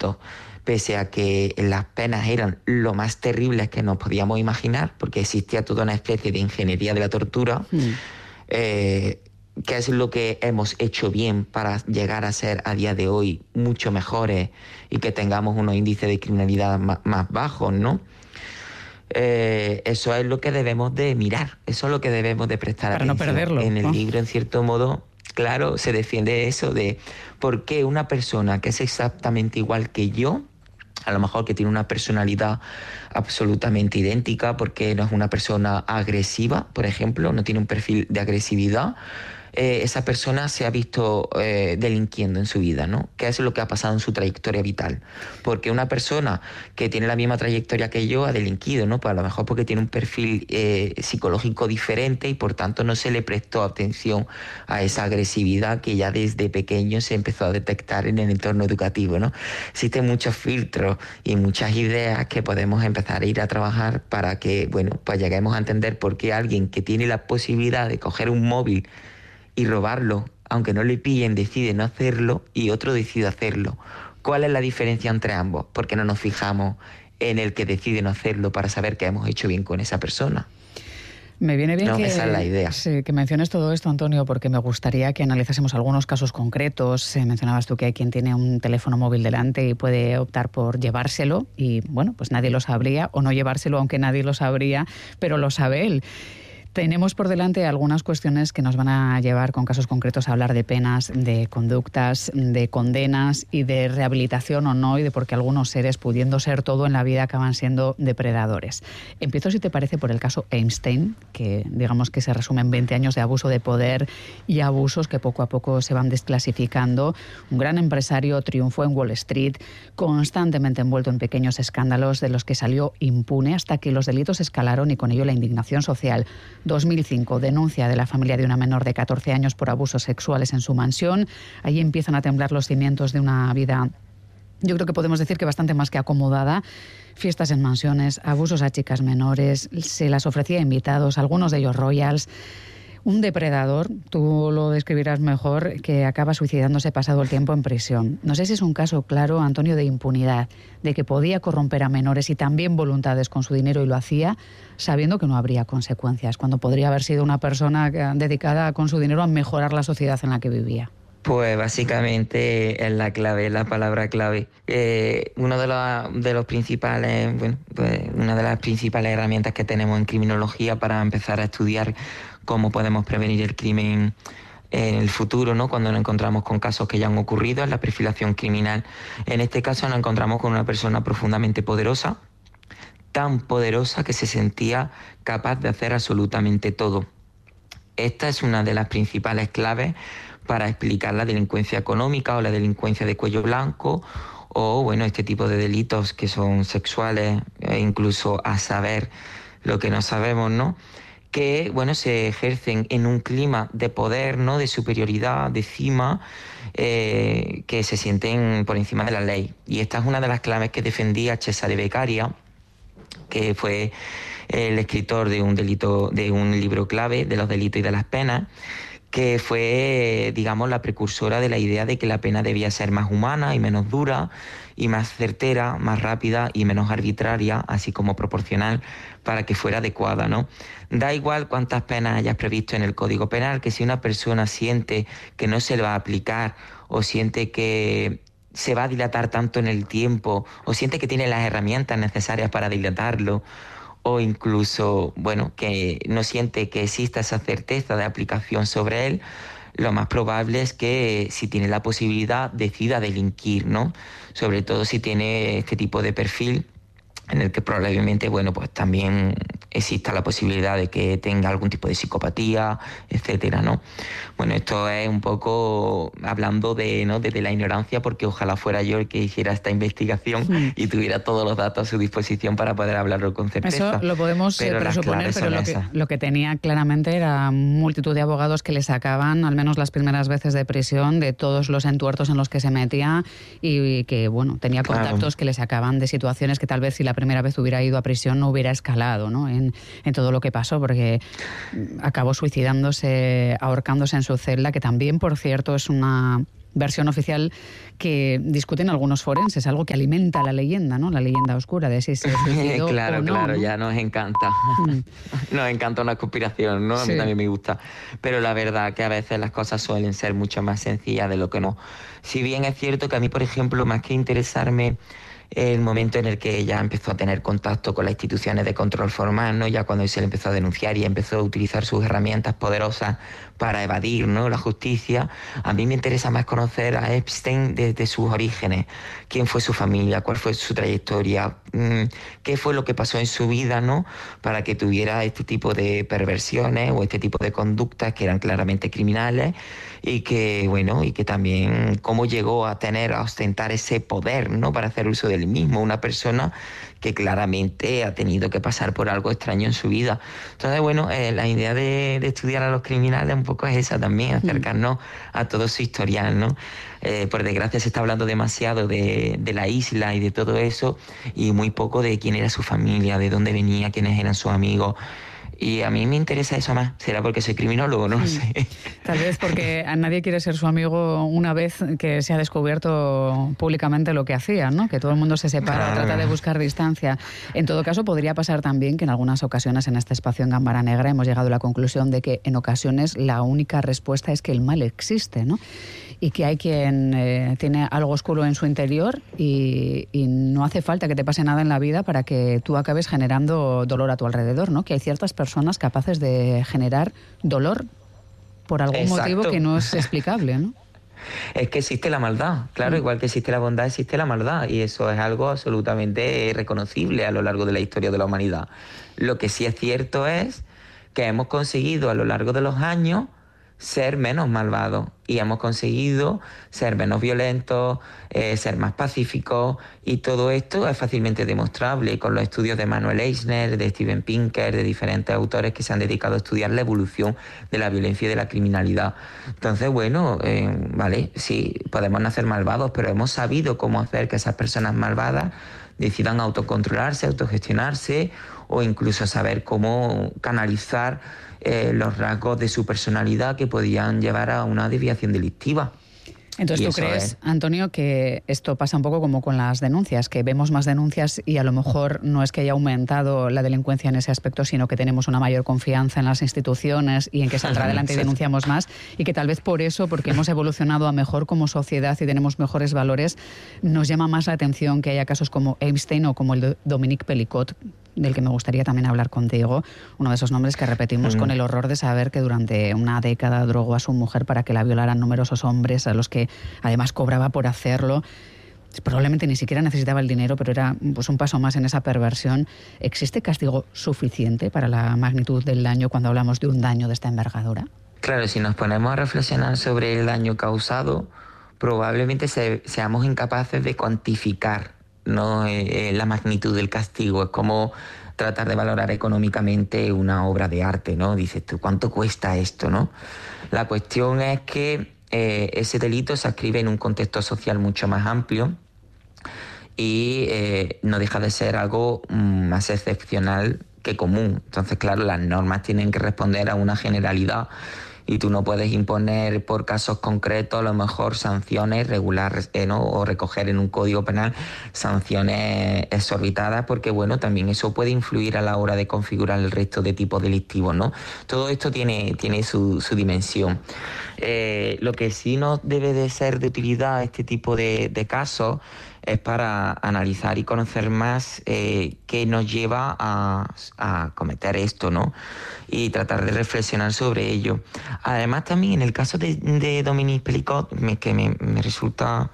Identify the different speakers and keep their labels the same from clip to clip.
Speaker 1: delitos, pese a que las penas eran lo más terribles que nos podíamos imaginar, porque existía toda una especie de ingeniería de la tortura, ¿qué es lo que hemos hecho bien para llegar a ser a día de hoy mucho mejores y que tengamos unos índices de criminalidad más bajos, ¿no? Eso es lo que debemos de mirar, eso es lo que debemos de prestar atención.
Speaker 2: Para no perderlo.
Speaker 1: En el libro, en cierto modo, claro, se defiende eso de por qué una persona que es exactamente igual que yo, a lo mejor que tiene una personalidad absolutamente idéntica, porque no es una persona agresiva, por ejemplo, no tiene un perfil de agresividad, esa persona se ha visto delinquiendo en su vida, ¿no? ¿Qué es lo que ha pasado en su trayectoria vital? Porque una persona que tiene la misma trayectoria que yo ha delinquido, ¿no? Pues a lo mejor porque tiene un perfil psicológico diferente y por tanto no se le prestó atención a esa agresividad que ya desde pequeño se empezó a detectar en el entorno educativo, ¿no? Existen muchos filtros y muchas ideas que podemos empezar a ir a trabajar para que, bueno, pues lleguemos a entender por qué alguien que tiene la posibilidad de coger un móvil y robarlo, aunque no le pillen, decide no hacerlo y otro decide hacerlo. ¿Cuál es la diferencia entre ambos? Porque no nos fijamos en el que decide no hacerlo para saber que hemos hecho bien con esa persona.
Speaker 2: Me viene bien
Speaker 1: esa es la idea.
Speaker 2: Sí, que menciones todo esto, Antonio, porque me gustaría que analizásemos algunos casos concretos. Mencionabas tú que hay quien tiene un teléfono móvil delante y puede optar por llevárselo y, bueno, pues nadie lo sabría, o no llevárselo aunque nadie lo sabría, pero lo sabe él. Tenemos por delante algunas cuestiones que nos van a llevar con casos concretos a hablar de penas, de conductas, de condenas y de rehabilitación o no, y de por qué algunos seres, pudiendo ser todo en la vida, acaban siendo depredadores. Empiezo, si te parece, por el caso Epstein, que digamos que se resume en 20 años de abuso de poder y abusos que poco a poco se van desclasificando. Un gran empresario, triunfó en Wall Street, constantemente envuelto en pequeños escándalos de los que salió impune hasta que los delitos escalaron y con ello la indignación social. 2005, denuncia de la familia de una menor de 14 años por abusos sexuales en su mansión. Allí empiezan a temblar los cimientos de una vida, yo creo que podemos decir que bastante más que acomodada. Fiestas en mansiones, abusos a chicas menores, se las ofrecía a invitados, algunos de ellos royals. Un depredador, tú lo describirás mejor, que acaba suicidándose pasado el tiempo en prisión. No sé si es un caso claro, Antonio, de impunidad, de que podía corromper a menores y también voluntades con su dinero y lo hacía sabiendo que no habría consecuencias, cuando podría haber sido una persona dedicada con su dinero a mejorar la sociedad en la que vivía.
Speaker 1: Pues básicamente es la clave, la palabra clave. Uno de los principales, bueno, pues una de las principales herramientas que tenemos en criminología para empezar a estudiar cómo podemos prevenir el crimen en el futuro, ¿no? Cuando nos encontramos con casos que ya han ocurrido, es la perfilación criminal. En este caso nos encontramos con una persona profundamente poderosa, tan poderosa que se sentía capaz de hacer absolutamente todo. Esta es una de las principales claves para explicar la delincuencia económica o la delincuencia de cuello blanco o, bueno, este tipo de delitos que son sexuales e incluso a saber lo que no sabemos, ¿no? Que, bueno, se ejercen en un clima de poder, ¿no? De superioridad, de cima, que se sienten por encima de la ley. Y esta es una de las claves que defendía Cesare Beccaria, que fue el escritor de un libro clave de los delitos y de las penas, que fue, digamos, la precursora de la idea de que la pena debía ser más humana y menos dura y más certera, más rápida y menos arbitraria, así como proporcional, para que fuera adecuada, ¿no? Da igual cuántas penas hayas previsto en el Código Penal, que si una persona siente que no se le va a aplicar o siente que se va a dilatar tanto en el tiempo o siente que tiene las herramientas necesarias para dilatarlo, o incluso, bueno, que no siente que exista esa certeza de aplicación sobre él, lo más probable es que, si tiene la posibilidad, decida delinquir, ¿no? Sobre todo si tiene este tipo de perfil, en el que probablemente, bueno, pues también exista la posibilidad de que tenga algún tipo de psicopatía, etcétera, ¿no? Bueno, esto es un poco hablando de, ¿no?, desde la ignorancia, porque ojalá fuera yo el que hiciera esta investigación y tuviera todos los datos a su disposición para poder hablarlo con certeza.
Speaker 2: Eso lo podemos presuponer, pero lo que tenía claramente era multitud de abogados que le sacaban, al menos las primeras veces de prisión, de todos los entuertos en los que se metía y que, bueno, tenía contactos que le sacaban de situaciones que tal vez si la primera vez hubiera ido a prisión no hubiera escalado, ¿no?, en todo lo que pasó, porque acabó suicidándose, ahorcándose en su celda, que también, por cierto, es una versión oficial que discuten algunos forenses, algo que alimenta la leyenda, ¿no? La leyenda oscura de si se suicidó
Speaker 1: claro,
Speaker 2: o no,
Speaker 1: claro,
Speaker 2: ¿no?
Speaker 1: ya nos encanta. Nos encanta una conspiración, ¿no? A mí
Speaker 2: Sí.
Speaker 1: también me gusta. Pero la verdad que a veces las cosas suelen ser mucho más sencillas de lo que no. Si bien es cierto que a mí, por ejemplo, más que interesarme el momento en el que ella empezó a tener contacto con las instituciones de control formal, ¿no? Ya cuando se le empezó a denunciar y empezó a utilizar sus herramientas poderosas para evadir, ¿no?, la justicia, a mí me interesa más conocer a Epstein desde sus orígenes, quién fue su familia, cuál fue su trayectoria, qué fue lo que pasó en su vida, ¿no?, para que tuviera este tipo de perversiones o este tipo de conductas que eran claramente criminales y que, bueno, y que también cómo llegó a ostentar ese poder, ¿no?, para hacer uso del mismo, una persona que claramente ha tenido que pasar por algo extraño en su vida. Entonces, bueno, la idea de estudiar a los criminales un poco es esa también, acercarnos a todo su historial, ¿no? Por desgracia se está hablando demasiado de la isla y de todo eso y muy poco de quién era su familia, de dónde venía, quiénes eran sus amigos. Y a mí me interesa eso más. ¿Será porque soy criminólogo? No lo sé.
Speaker 2: Tal vez porque a nadie quiere ser su amigo una vez que se ha descubierto públicamente lo que hacía, ¿no? Que todo el mundo se separa, trata de buscar distancia. En todo caso, podría pasar también que en algunas ocasiones en este espacio en Gambara Negra hemos llegado a la conclusión de que en ocasiones la única respuesta es que el mal existe, ¿no? Y que hay quien tiene algo oscuro en su interior y no hace falta que te pase nada en la vida para que tú acabes generando dolor a tu alrededor, ¿no? Que hay ciertas personas capaces de generar dolor por algún motivo que no es explicable, ¿no?
Speaker 1: Es que existe la maldad, claro, igual que existe la bondad, existe la maldad, y eso es algo absolutamente reconocible a lo largo de la historia de la humanidad. Lo que sí es cierto es que hemos conseguido a lo largo de los años ser menos malvados y hemos conseguido ser menos violentos, ser más pacíficos, y todo esto es fácilmente demostrable con los estudios de Manuel Eisner, de Steven Pinker, de diferentes autores que se han dedicado a estudiar la evolución de la violencia y de la criminalidad. Entonces, bueno, vale, sí, podemos nacer malvados, pero hemos sabido cómo hacer que esas personas malvadas decidan autocontrolarse, autogestionarse, o incluso saber cómo canalizar los rasgos de su personalidad que podían llevar a una desviación delictiva.
Speaker 2: Entonces, ¿tú crees, Antonio, que esto pasa un poco como con las denuncias, que vemos más denuncias y a lo mejor no es que haya aumentado la delincuencia en ese aspecto, sino que tenemos una mayor confianza en las instituciones y en que saldrá adelante y denunciamos más, y que tal vez por eso, porque hemos evolucionado a mejor como sociedad y tenemos mejores valores, nos llama más la atención que haya casos como Epstein o como el de Dominique Pelicot, del que me gustaría también hablar contigo, uno de esos nombres que repetimos con el horror de saber que durante una década drogó a su mujer para que la violaran numerosos hombres, a los que además cobraba por hacerlo. Probablemente ni siquiera necesitaba el dinero, pero era pues un paso más en esa perversión. ¿Existe castigo suficiente para la magnitud del daño cuando hablamos de un daño de esta envergadura?
Speaker 1: Claro, si nos ponemos a reflexionar sobre el daño causado, probablemente seamos incapaces de cuantificar, ¿no?, la magnitud del castigo. Es como tratar de valorar económicamente una obra de arte, ¿no? Dices tú, ¿cuánto cuesta esto, no? La cuestión es que ese delito se ascribe en un contexto social mucho más amplio y no deja de ser algo más excepcional que común. Entonces, claro, las normas tienen que responder a una generalidad y tú no puedes imponer por casos concretos a lo mejor sanciones regulares, ¿no?, o recoger en un código penal sanciones exorbitadas, porque bueno, también eso puede influir a la hora de configurar el resto de tipos delictivos, ¿no? Todo esto tiene su dimensión. Lo que sí nos debe de ser de utilidad este tipo de casos es para analizar y conocer más qué nos lleva a cometer esto, ¿no? Y tratar de reflexionar sobre ello. Además, también en el caso de Dominique Pelicot, que me resulta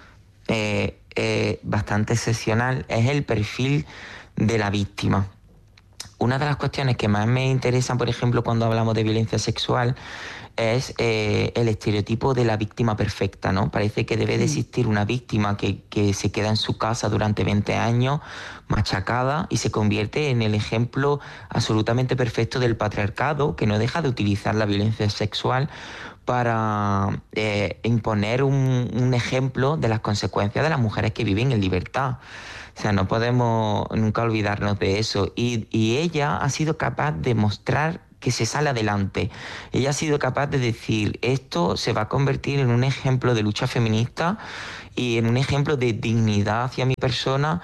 Speaker 1: bastante excepcional, es el perfil de la víctima. Una de las cuestiones que más me interesan, por ejemplo, cuando hablamos de violencia sexual, es el estereotipo de la víctima perfecta, ¿no? Parece que debe de existir una víctima que se queda en su casa durante 20 años, machacada, y se convierte en el ejemplo absolutamente perfecto del patriarcado, que no deja de utilizar la violencia sexual para imponer un ejemplo de las consecuencias de las mujeres que viven en libertad. O sea, no podemos nunca olvidarnos de eso. Y ella ha sido capaz de mostrar que se sale adelante. Ella ha sido capaz de decir, esto se va a convertir en un ejemplo de lucha feminista y en un ejemplo de dignidad hacia mi persona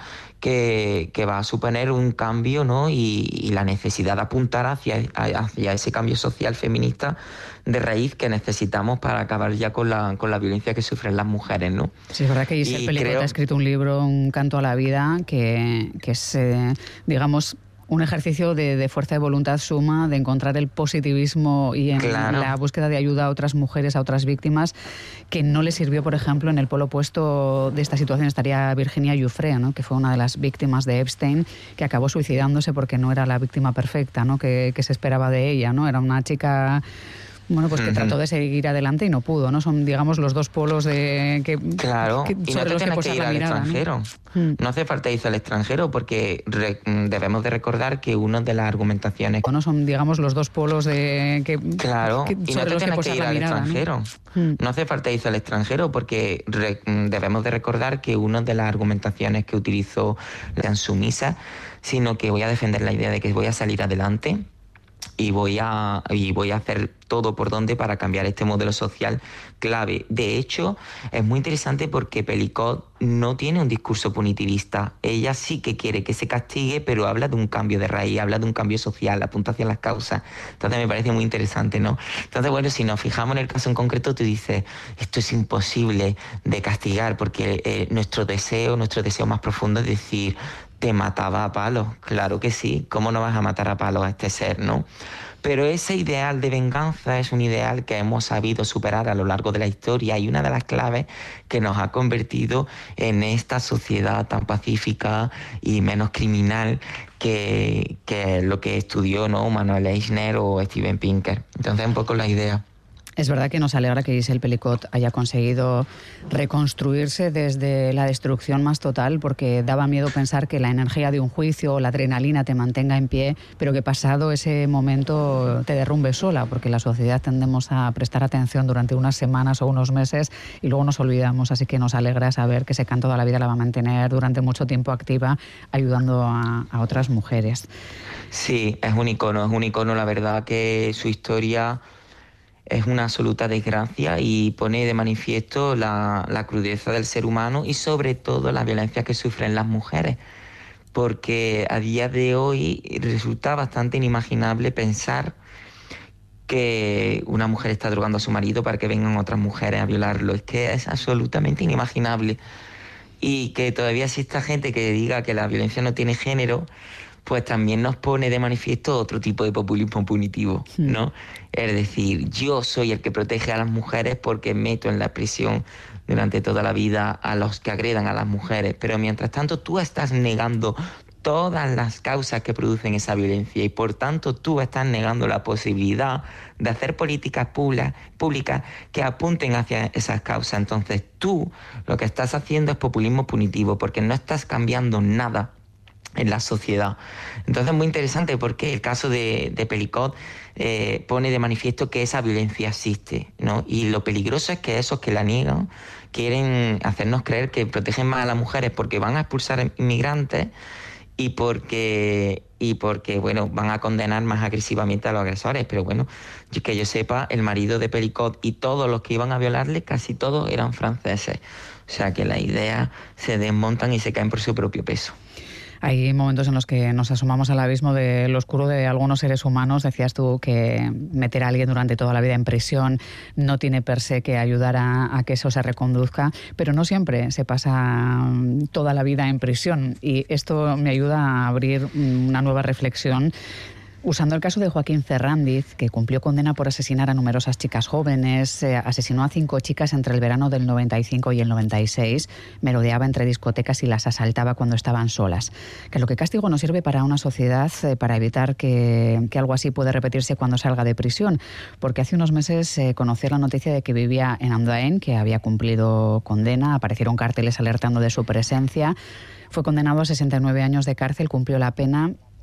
Speaker 1: que va a suponer un cambio, ¿no? Y la necesidad de apuntar hacia ese cambio social feminista de raíz que necesitamos para acabar ya con la violencia que sufren las mujeres, ¿no?
Speaker 2: Sí, es verdad que Giselle Pelicot ha escrito un libro, Un canto a la vida, que es, digamos, un ejercicio de fuerza de voluntad suma, de encontrar el positivismo y en la búsqueda de ayuda a otras mujeres, a otras víctimas, que no le sirvió, por ejemplo, en el polo opuesto de esta situación estaría Virginia Giuffre, ¿no? Que fue una de las víctimas de Epstein, que acabó suicidándose porque no era la víctima perfecta, ¿no? que se esperaba de ella, ¿no? Era una chica... Bueno, pues que trató de seguir adelante y no pudo, ¿no? Son, digamos, los dos polos sobre
Speaker 1: y no te tienes que ir al extranjero. No hace falta irse al extranjero porque debemos de recordar que una de las argumentaciones...
Speaker 2: No son, digamos, los dos polos
Speaker 1: y no te tienes que ir al extranjero. No hace falta irse al extranjero porque debemos de recordar que una de las argumentaciones que utilizó la sumisa, sino que voy a defender la idea de que voy a salir adelante y voy a hacer todo por donde para cambiar este modelo social clave. De hecho, es muy interesante porque Pelicot no tiene un discurso punitivista. Ella sí que quiere que se castigue, pero habla de un cambio de raíz, habla de un cambio social, apunta hacia las causas. Entonces me parece muy interesante, ¿no? Entonces, bueno, si nos fijamos en el caso en concreto, tú dices, esto es imposible de castigar porque nuestro deseo más profundo es decir, te mataba a palos. Claro que sí. ¿Cómo no vas a matar a palos a este ser, no? Pero ese ideal de venganza es un ideal que hemos sabido superar a lo largo de la historia y una de las claves que nos ha convertido en esta sociedad tan pacífica y menos criminal que lo que estudió, ¿no? Manuel Eichner o Steven Pinker. Entonces, un poco la idea.
Speaker 2: Es verdad que nos alegra que Giselle Pelicot haya conseguido reconstruirse desde la destrucción más total, porque daba miedo pensar que la energía de un juicio o la adrenalina te mantenga en pie, pero que pasado ese momento te derrumbe sola, porque la sociedad tendemos a prestar atención durante unas semanas o unos meses y luego nos olvidamos, así que nos alegra saber que ese canto de la vida la va a mantener durante mucho tiempo activa, ayudando a otras mujeres.
Speaker 1: Sí, es un icono, la verdad que su historia es una absoluta desgracia y pone de manifiesto la crudeza del ser humano y sobre todo la violencia que sufren las mujeres. Porque a día de hoy resulta bastante inimaginable pensar que una mujer está drogando a su marido para que vengan otras mujeres a violarlo. Es que es absolutamente inimaginable. Y que todavía exista gente que diga que la violencia no tiene género, pues también nos pone de manifiesto otro tipo de populismo punitivo, ¿no? Es decir, yo soy el que protege a las mujeres porque meto en la prisión durante toda la vida a los que agredan a las mujeres, pero mientras tanto tú estás negando todas las causas que producen esa violencia y por tanto tú estás negando la posibilidad de hacer políticas públicas que apunten hacia esas causas. Entonces tú lo que estás haciendo es populismo punitivo porque no estás cambiando nada en la sociedad. Entonces es muy interesante porque el caso de Pelicot pone de manifiesto que esa violencia existe, ¿no? Y lo peligroso es que esos que la niegan quieren hacernos creer que protegen más a las mujeres porque van a expulsar inmigrantes y porque bueno, van a condenar más agresivamente a los agresores. Pero bueno, que yo sepa, el marido de Pelicot y todos los que iban a violarle, casi todos eran franceses. O sea que las ideas se desmontan y se caen por su propio peso.
Speaker 2: Hay momentos en los que nos asomamos al abismo de lo oscuro de algunos seres humanos. Decías tú que meter a alguien durante toda la vida en prisión no tiene per se que ayudar a que eso se reconduzca, pero no siempre se pasa toda la vida en prisión. Y esto me ayuda a abrir una nueva reflexión usando el caso de Joaquín Ferrandiz, que cumplió condena por asesinar a numerosas chicas jóvenes, asesinó a 5 chicas entre el verano del 95 y el 96, merodeaba entre discotecas y las asaltaba cuando estaban solas. Que lo que castigo no sirve para una sociedad para evitar que algo así pueda repetirse cuando salga de prisión, porque hace unos meses conocí la noticia de que vivía en Andoain, que había cumplido condena, aparecieron carteles alertando de su presencia, fue condenado a 69 años de cárcel, cumplió la pena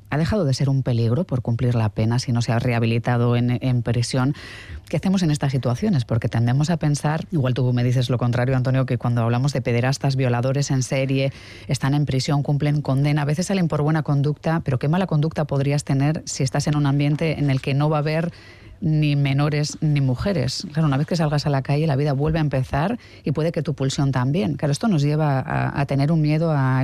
Speaker 2: ha dejado de ser un peligro por cumplir la pena si no se ha rehabilitado en prisión. ¿Qué hacemos en estas situaciones? Porque tendemos a pensar, igual tú me dices lo contrario, Antonio, que cuando hablamos de pederastas, violadores en serie, están en prisión, cumplen condena, a veces salen por buena conducta, pero qué mala conducta podrías tener si estás en un ambiente en el que no va a haber ni menores ni mujeres. Claro, una vez que salgas a la calle, la vida vuelve a empezar y puede que tu pulsión también. Claro, esto nos lleva a tener un miedo a